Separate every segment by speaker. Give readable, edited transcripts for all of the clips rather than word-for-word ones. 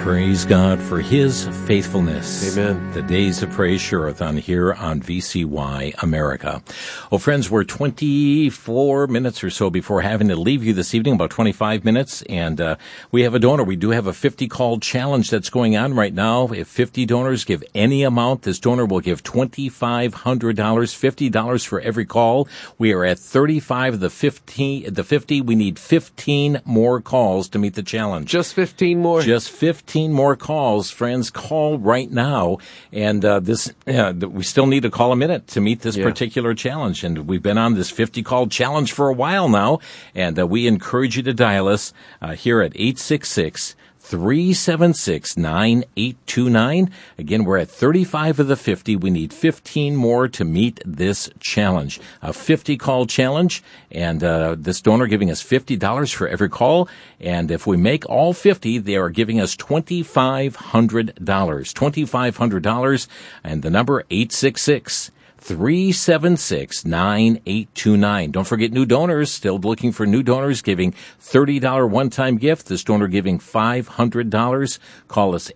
Speaker 1: Praise God for His faithfulness.
Speaker 2: Amen.
Speaker 1: The Days of Praise Share-a-thon here on VCY America. Well, friends, we're 24 minutes or so before having to leave you this evening, about 25 minutes, and we have a donor. We do have a 50-call challenge that's going on right now. If 50 donors give any amount, this donor will give $2,500, $50 for every call. We are at 35 of the 50. We need 15 more calls to meet the challenge.
Speaker 2: Just 15 more?
Speaker 1: Just 15 more calls, friends. Call right now. And we still need to call a minute to meet this particular challenge. And we've been on this 50-call challenge for a while now. And we encourage you to dial us here at 866-376-9829. Again, we're at 35 of the 50. We need 15 more to meet this challenge. A 50-call challenge, and this donor giving us $50 for every call. And if we make all 50, they are giving us $2,500. $2,500, and the number 866-376-9829. Don't forget new donors. Still looking for new donors giving $30 one-time gift. This donor giving $500. Call us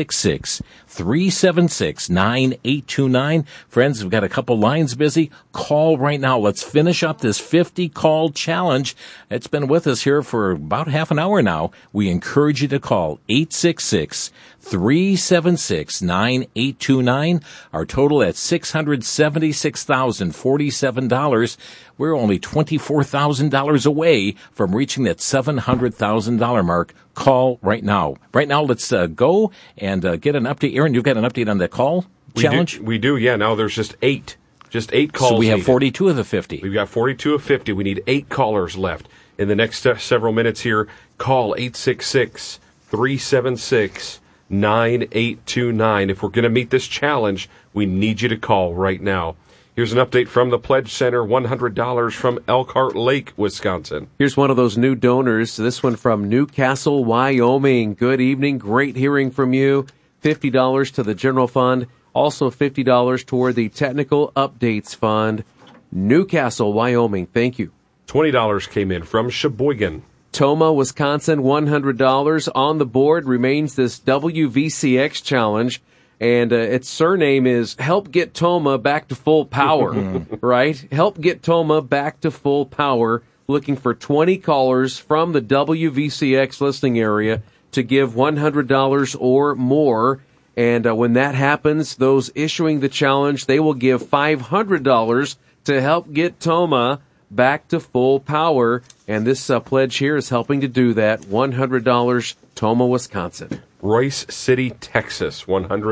Speaker 1: 866-376-9829. Friends, we've got a couple lines busy. Call right now. Let's finish up this 50-call challenge. It's been with us here for about half an hour now. We encourage you to call 866-376-9829. Our total at $676,047. We're only $24,000 away from reaching that $700,000 mark. Call right now. Right now, let's go and get an update. Aaron, you've got an update on the call challenge?
Speaker 3: We do, yeah. Now there's just eight calls.
Speaker 1: So we have
Speaker 3: needed.
Speaker 1: 42 of the 50.
Speaker 3: We've got 42 of 50. We need 8 callers left. In the next several minutes here, call 866-376-9829. If we're going to meet this challenge, we need you to call right now. Here's an update from the Pledge Center, $100 from Elkhart Lake, Wisconsin.
Speaker 2: Here's one of those new donors, this one from Newcastle, Wyoming. Good evening, great hearing from you. $50 to the general fund, also $50 toward the Technical Updates Fund. Newcastle, Wyoming, thank you.
Speaker 3: $20 came in from Sheboygan.
Speaker 2: Tomah, Wisconsin, $100 on the board remains this WVCX challenge. And its surname is Help Get Tomah Back to Full Power, right? Help Get Tomah Back to Full Power. Looking for 20 callers from the WVCX listening area to give $100 or more. And when that happens, those issuing the challenge, they will give $500 to help get Tomah back to full power. And this pledge here is helping to do that. $100, Tomah, Wisconsin.
Speaker 3: Royce City, Texas,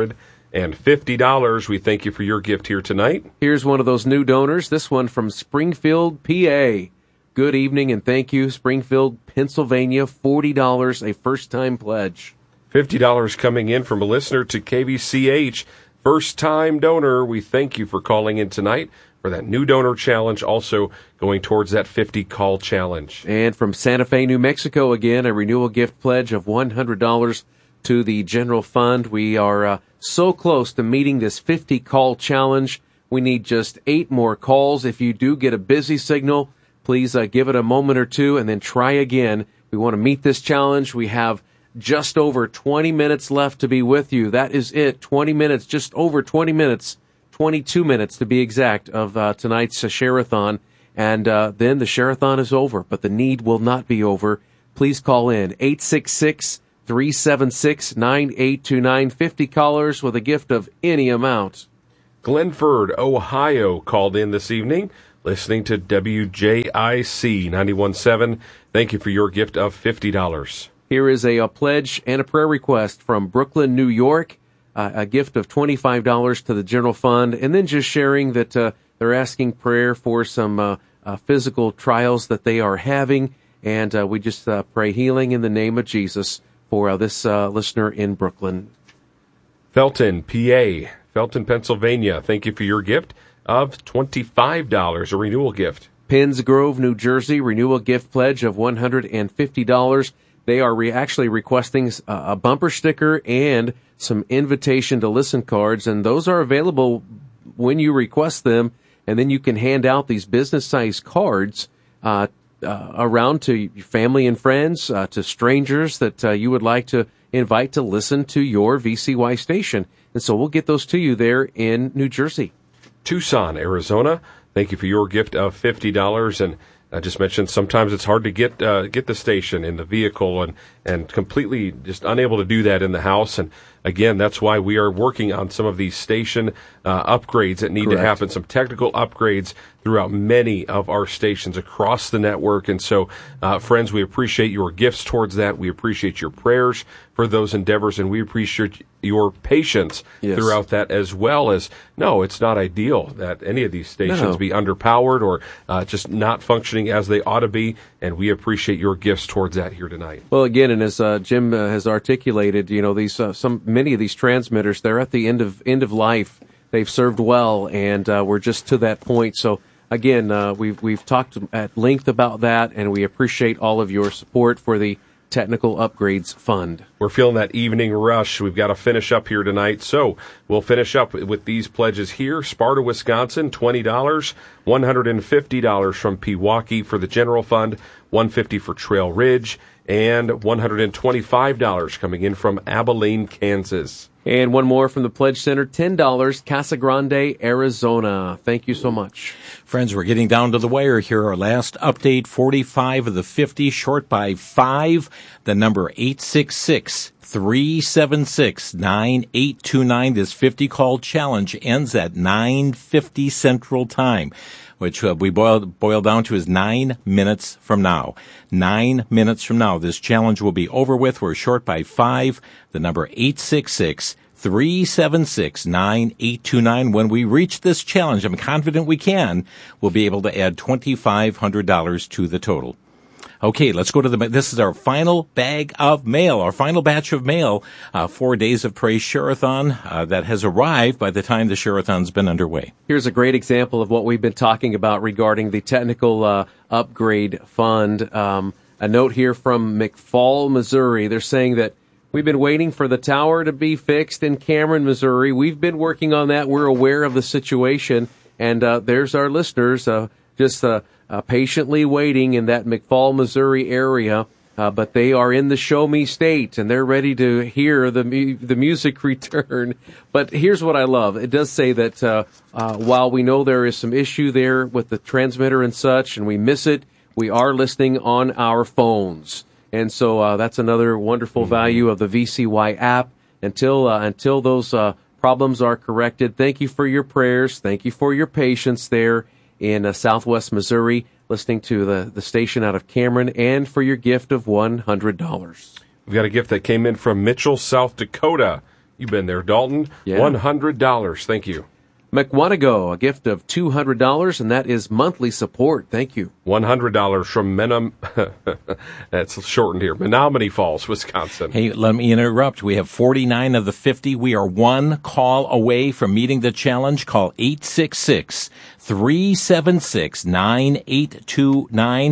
Speaker 3: $150. We thank you for your gift here tonight.
Speaker 2: Here's one of those new donors, this one from Springfield, PA. Good evening and thank you, Springfield, Pennsylvania, $40, a first-time pledge.
Speaker 3: $50 coming in from a listener to KVCH, first-time donor. We thank you for calling in tonight for that new donor challenge, also going towards that 50-call challenge.
Speaker 2: And from Santa Fe, New Mexico, again, a renewal gift pledge of $100 to the general fund. We are so close to meeting this 50-call challenge. We need just 8 more calls. If you do get a busy signal, please give it a moment or two and then try again. We want to meet this challenge. We have just over 20 minutes left to be with you. That is it. 20 minutes, just over 20 minutes, 22 minutes to be exact, of tonight's share-a-thon. And then the share-a-thon is over, but the need will not be over. Please call in 866-376-9829. 50 callers with a gift of any amount.
Speaker 3: Glenford, Ohio, called in this evening, listening to WJIC 91.7. Thank you for your gift of $50.
Speaker 2: Here is a pledge and a prayer request from Brooklyn, New York, a gift of $25 to the general fund, and then just sharing that they're asking prayer for some physical trials that they are having, and we just pray healing in the name of Jesus for this listener in Brooklyn.
Speaker 3: Felton, PA, Felton, Pennsylvania, thank you for your gift of $25, a renewal gift.
Speaker 2: Penns Grove, New Jersey, renewal gift pledge of $150. They are actually requesting a bumper sticker and some invitation to listen cards, and those are available when you request them, and then you can hand out these business-sized cards around to your family and friends, to strangers that you would like to invite to listen to your VCY station. And so we'll get those to you there in New Jersey.
Speaker 3: Tucson, Arizona. Thank you for your gift of $50. And I just mentioned sometimes it's hard to get the station in the vehicle and completely just unable to do that in the house. And again, that's why we are working on some of these station upgrades that need
Speaker 2: Correct.
Speaker 3: to happen, some technical upgrades throughout many of our stations across the network. And so, friends, we appreciate your gifts towards that. We appreciate your prayers for those endeavors, and we appreciate your patience throughout that as well. As no, it's not ideal that any of these stations be underpowered or just not functioning as they ought to be, and we appreciate your gifts towards that here tonight.
Speaker 2: Well, again, and as Jim has articulated, these many of these transmitters, they're at the end of life. They've served well, and we're just to that point. So again, we've talked at length about that, and we appreciate all of your support for the Technical Upgrades Fund.
Speaker 3: We're feeling that evening rush. We've got to finish up here tonight. So we'll finish up with these pledges here. Sparta, Wisconsin, $20, $150 from Pewaukee for the general fund, $150 for Trail Ridge, and $125 coming in from Abilene, Kansas.
Speaker 2: And one more from the Pledge Center, $10, Casa Grande, Arizona. Thank you so much.
Speaker 1: Friends, we're getting down to the wire here. Our last update, 45 of the 50, short by 5. The number 866-376-9829. This 50-call challenge ends at 9:50 Central Time, which we boil down to is 9 minutes from now. 9 minutes from now, this challenge will be over with. We're short by 5. The number 866-376-9829. When we reach this challenge, I'm confident we can, we'll be able to add $2,500 to the total. Okay, let's go to this is our final bag of mail, our final batch of mail, 4 Days of Praise Share-a-thon, that has arrived by the time the Share-a-thon's been underway.
Speaker 2: Here's a great example of what we've been talking about regarding the Technical Upgrade Fund. A note here from McFall, Missouri. They're saying that we've been waiting for the tower to be fixed in Cameron, Missouri. We've been working on that. We're aware of the situation. And there's our listeners patiently waiting in that McFall, Missouri area. But they are in the Show Me State, and they're ready to hear the music return. But here's what I love. It does say that while we know there is some issue there with the transmitter and such, and we miss it, we are listening on our phones. And so that's another wonderful value of the VCY app. Until those problems are corrected, thank you for your prayers. Thank you for your patience there in Southwest Missouri, listening to the station out of Cameron, and for your gift of $100.
Speaker 3: We've got a gift that came in from Mitchell, South Dakota. You've been there, Dalton.
Speaker 2: Yeah.
Speaker 3: $100. Thank you.
Speaker 2: McWanago, a gift of $200, and that is monthly support. Thank you.
Speaker 3: $100 from that's shortened here, Menominee Falls, Wisconsin.
Speaker 1: Hey, let me interrupt. We have 49 of the 50. We are one call away from meeting the challenge. Call 866-376-9829,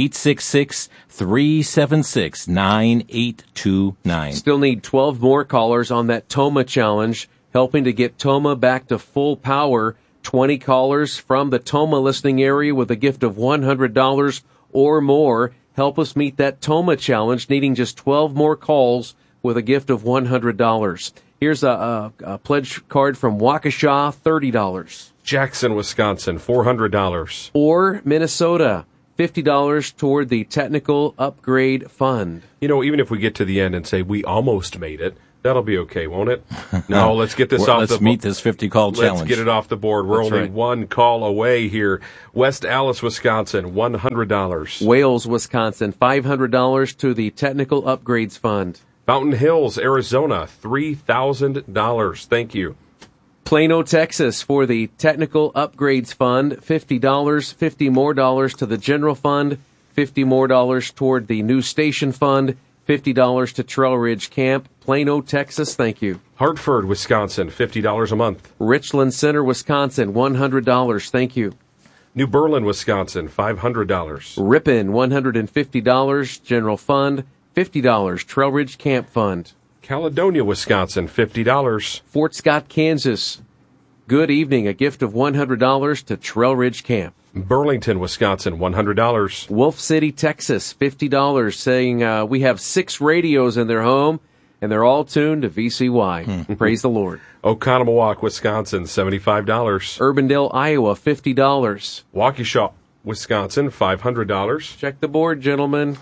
Speaker 1: 866-376-9829.
Speaker 2: Still need 12 more callers on that Toma challenge, helping to get Toma back to full power. 20 callers from the Toma listening area with a gift of $100 or more. Help us meet that Toma challenge, needing just 12 more calls with a gift of $100. Here's a pledge card from Waukesha, $30.
Speaker 3: Jackson, Wisconsin, $400.
Speaker 2: Or Minnesota, $50 toward the Technical Upgrade Fund.
Speaker 3: Even if we get to the end and say we almost made it, that'll be okay, won't it? No, let's get this off the board.
Speaker 1: Let's meet this 50-call challenge.
Speaker 3: Let's get it off the board. We're only one call away here. West Allis, Wisconsin, $100.
Speaker 2: Wales, Wisconsin, $500 to the Technical Upgrades Fund.
Speaker 3: Fountain Hills, Arizona, $3,000. Thank you.
Speaker 2: Plano, Texas, for the Technical Upgrades Fund, $50, $50 more to the General Fund, $50 more toward the New Station Fund, $50 to Trail Ridge Camp. Plano, Texas, thank you.
Speaker 3: Hartford, Wisconsin, $50 a month.
Speaker 2: Richland Center, Wisconsin, $100, thank you.
Speaker 3: New Berlin, Wisconsin, $500.
Speaker 2: Ripon, $150, General Fund, $50, Trail Ridge Camp Fund.
Speaker 3: Caledonia, Wisconsin, $50.
Speaker 2: Fort Scott, Kansas, good evening, a gift of $100 to Trail Ridge Camp.
Speaker 3: Burlington, Wisconsin, $100.
Speaker 2: Wolf City, Texas, $50, saying we have 6 radios in their home, and they're all tuned to VCY. Praise the Lord.
Speaker 3: Oconomowoc, Wisconsin, $75.
Speaker 2: Urbandale, Iowa, $50.
Speaker 3: Waukesha, Wisconsin, $500.
Speaker 2: Check the board, gentlemen.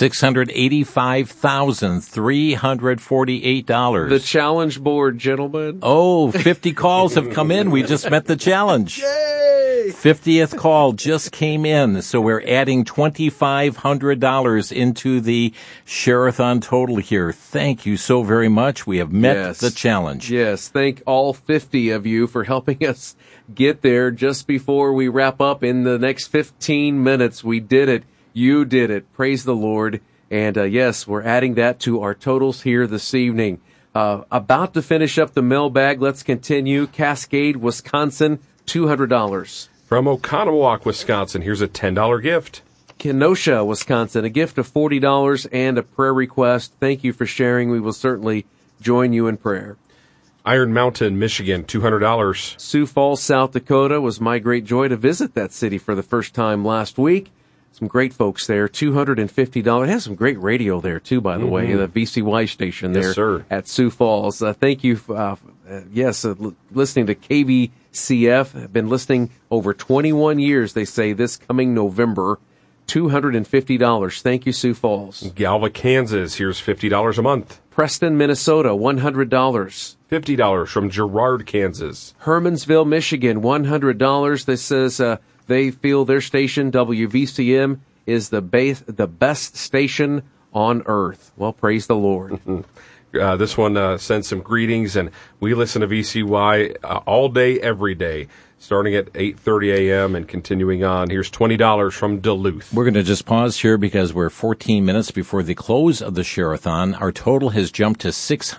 Speaker 1: $685,348.
Speaker 2: The challenge board, gentlemen.
Speaker 1: Oh, 50 calls have come in. We just met the challenge.
Speaker 2: Yay!
Speaker 1: 50th call just came in, so we're adding $2,500 into the Share-a-thon total here. Thank you so very much. We have met the challenge.
Speaker 2: Yes, thank all 50 of you for helping us get there just before we wrap up in the next 15 minutes. We did it. You did it. Praise the Lord. And yes, we're adding that to our totals here this evening. About to finish up the mailbag. Let's continue. Cascade, Wisconsin, $200.
Speaker 3: From Oconomowoc, Wisconsin, here's a $10 gift.
Speaker 2: Kenosha, Wisconsin, a gift of $40 and a prayer request. Thank you for sharing. We will certainly join you in prayer.
Speaker 3: Iron Mountain, Michigan, $200.
Speaker 2: Sioux Falls, South Dakota, was my great joy to visit that city for the first time last week. Some great folks there, $250. It has some great radio there, too, by the way, the VCY station there at Sioux Falls. Thank you, listening to KVCF. I've been listening over 21 years, they say, this coming November. $250. Thank you, Sioux Falls.
Speaker 3: Galva, Kansas, here's $50 a month.
Speaker 2: Preston, Minnesota, $100.
Speaker 3: $50 from Girard, Kansas.
Speaker 2: Hermansville, Michigan, $100. This says they feel their station, WVCM, is the best station on earth. Well, praise the Lord.
Speaker 3: This one sends some greetings, and we listen to VCY all day, every day, starting at 8:30 a.m. and continuing on. Here's $20 from Duluth.
Speaker 1: We're going to just pause here because we're 14 minutes before the close of the Share-a-thon. Our total has jumped to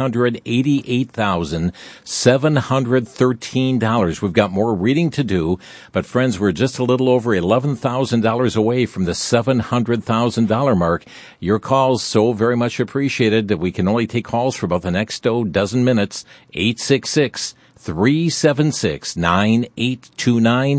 Speaker 1: $688,713. We've got more reading to do, but friends, we're just a little over $11,000 away from the $700,000 mark. Your calls so very much appreciated that we can only take calls for about the next dozen minutes. 866-376-9829,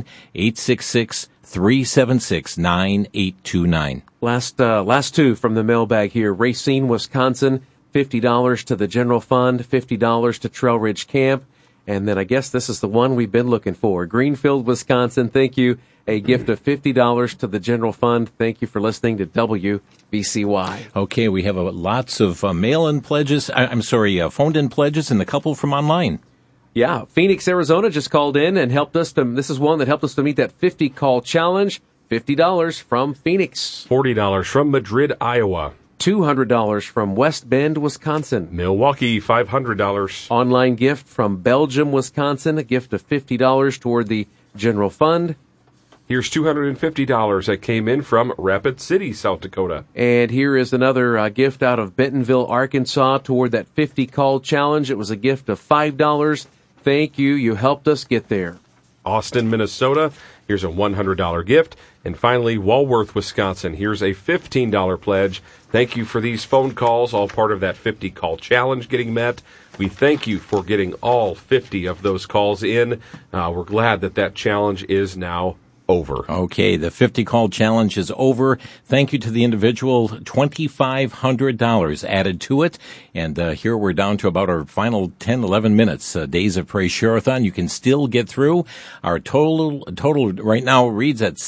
Speaker 1: 866-376-9829.
Speaker 2: Last two from the mailbag here. Racine, Wisconsin, $50 to the general fund, $50 to Trail Ridge Camp. And then I guess this is the one we've been looking for. Greenfield, Wisconsin, thank you. A gift of $50 to the general fund. Thank you for listening to WVCY.
Speaker 1: Okay, we have lots of mail-in pledges. Phoned-in pledges and a couple from online.
Speaker 2: Yeah, Phoenix, Arizona just called in and helped us this is one that helped us to meet that 50 call challenge. $50 from Phoenix.
Speaker 3: $40 from Madrid, Iowa.
Speaker 2: $200 from West Bend, Wisconsin.
Speaker 3: Milwaukee, $500.
Speaker 2: Online gift from Belgium, Wisconsin, a gift of $50 toward the general fund.
Speaker 3: Here's $250 that came in from Rapid City, South Dakota.
Speaker 2: And here is another gift out of Bentonville, Arkansas, toward that 50 call challenge. It was a gift of $5. Thank you. You helped us get there.
Speaker 3: Austin, Minnesota. Here's a $100 gift. And finally, Walworth, Wisconsin. Here's a $15 pledge. Thank you for these phone calls, all part of that 50 call challenge getting met. We thank you for getting all 50 of those calls in. We're glad that challenge is now over.
Speaker 1: Okay, the 50 call challenge is over. Thank you to the individual. $2,500 added to it. And here we're down to about our final 10, 11 minutes. Days of Praise Share-a-thon. You can still get through. Our total right now reads at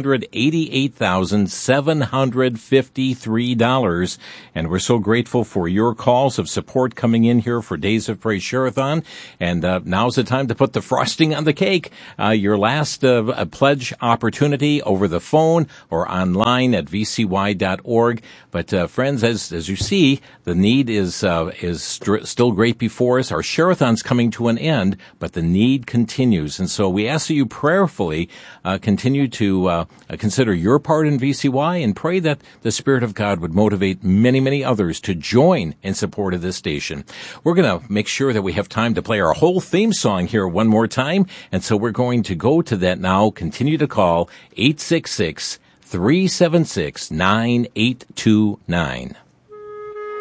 Speaker 1: $688,753. And we're so grateful for your calls of support coming in here for Days of Praise Share-a-thon. And now's the time to put the frosting on the cake. Your last pledge opportunity over the phone or online at vcy.org. But friends, as you see, the need is still great before us. Our Share-a-thon's coming to an end, but the need continues. And so we ask that you prayerfully continue to consider your part in VCY and pray that the Spirit of God would motivate many, many others to join in support of this station. We're going to make sure that we have time to play our whole theme song here one more time. And so we're going to go to that now. Continue to call 866-376-9829.